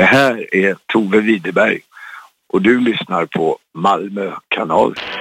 Det här är Tove Widerberg och du lyssnar på Malmö kanal.